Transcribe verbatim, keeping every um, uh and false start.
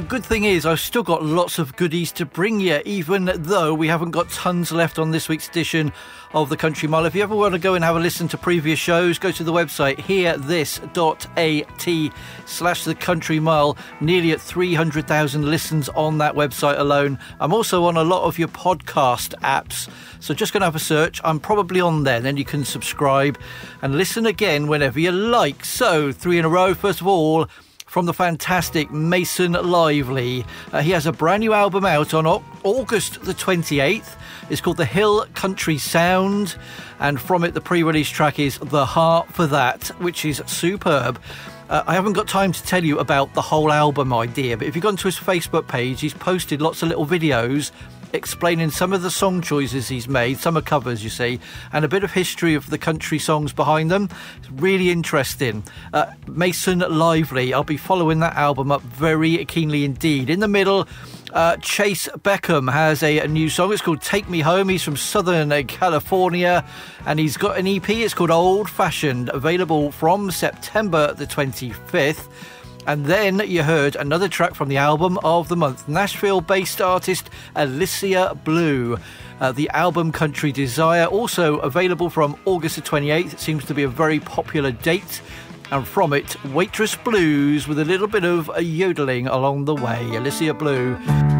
good thing is I've still got lots of goodies to bring you, even though we haven't got tons left on this week's edition of the Country Mile. If you ever want to go and have a listen to previous shows, go to the website hearthis.at slash the Country Mile. Nearly at three hundred thousand listens on that website alone. I'm also on a lot of your podcast apps, so just going to have a search. I'm probably on there. Then you can subscribe and listen again whenever you like. So, three in a row. First of all, from the fantastic Mason Lively. Uh, he has a brand new album out on o- August the twenty-eighth. It's called The Hill Country Sound, and from it the pre-release track is The Heart for That, which is superb. Uh, I haven't got time to tell you about the whole album idea, but if you go onto his Facebook page, he's posted lots of little videos explaining some of the song choices he's made. Some are covers, you see, and a bit of history of the country songs behind them. It's really interesting. Uh, Mason Lively, I'll be following that album up very keenly indeed. In the middle, uh, Chase Beckham has a, a new song. It's called Take Me Home. He's from Southern California, and he's got an E P. It's called Old Fashioned, available from September the twenty-fifth. And then you heard another track from the album of the month, Nashville-based artist Alicia Blue. Uh, the album Country Desire, also available from August the twenty-eighth. It seems to be a very popular date. And from it, Waitress Blues with a little bit of yodeling along the way. Alicia Blue.